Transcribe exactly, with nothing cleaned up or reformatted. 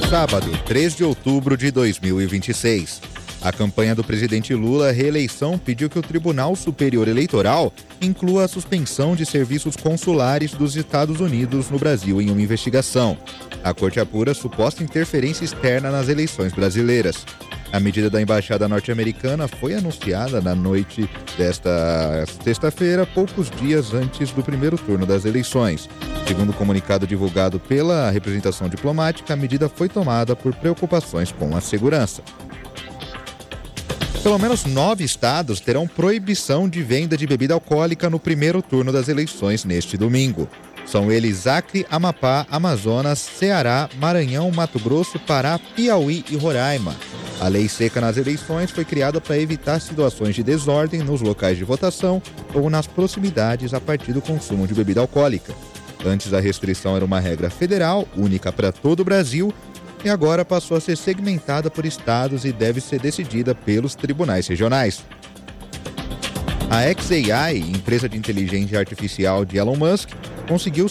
sábado, três de outubro de dois mil e vinte e seis. A campanha do presidente Lula à reeleição pediu que o Tribunal Superior Eleitoral inclua a suspensão de serviços consulares dos Estados Unidos no Brasil em uma investigação. A corte apura suposta interferência externa nas eleições brasileiras. A medida da embaixada norte-americana foi anunciada na noite desta sexta-feira, poucos dias antes do primeiro turno das eleições. Segundo o comunicado divulgado pela representação diplomática, a medida foi tomada por preocupações com a segurança. Pelo menos nove estados terão proibição de venda de bebida alcoólica no primeiro turno das eleições neste domingo. São eles Acre, Amapá, Amazonas, Ceará, Maranhão, Mato Grosso, Pará, Piauí e Roraima. A lei seca nas eleições foi criada para evitar situações de desordem nos locais de votação ou nas proximidades a partir do consumo de bebida alcoólica. Antes, a restrição era uma regra federal, única para todo o Brasil, e agora passou a ser segmentada por estados e deve ser decidida pelos tribunais regionais. A xAI, empresa de inteligência artificial de Elon Musk, conseguiu